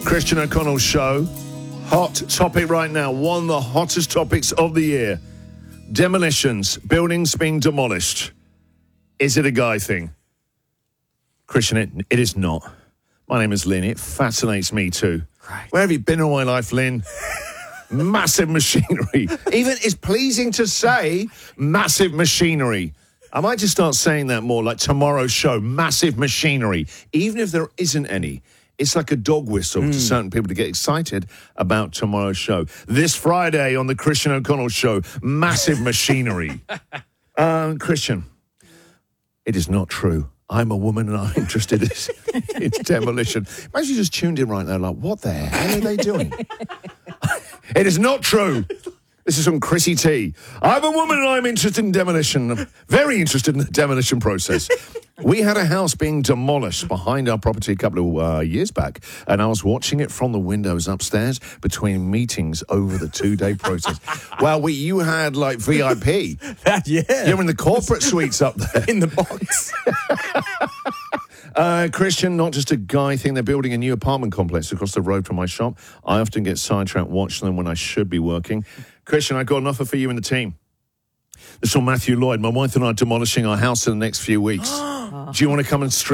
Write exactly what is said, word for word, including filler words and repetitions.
Christian O'Connell Show. Hot topic right now. One of the hottest topics of the year. Demolitions. Buildings being demolished. Is it a guy thing? Christian, it, it is not. My name is Lynn. It fascinates me too. Right. Where have you been all my life, Lynn? Massive machinery. Even it's pleasing to say massive machinery. I might just start saying that more, like tomorrow's show, massive machinery. Even if there isn't any, it's like a dog whistle mm. to certain people to get excited about tomorrow's show. This Friday on the Christian O'Connell Show, massive machinery. uh, Christian, it is not true. I'm a woman and I'm interested in, in demolition. Imagine you just tuned in right now like, what the hell are they doing? It is not true. This is from Chrissy T. I'm a woman and I'm interested in demolition. I'm very interested in the demolition process. We had a house being demolished behind our property a couple of uh, years back, and I was watching it from the windows upstairs between meetings over the two-day process. Well, we, you had, like, V I P. Yeah. You're in the corporate suites up there. In the box. Uh, Christian, not just a guy thing. They're building a new apartment complex across the road from my shop. I often get sidetracked watching them when I should be working. Christian, I got an offer for you and the team. This is from Matthew Lloyd. My wife and I are demolishing our house in the next few weeks. Do you want to come and stream?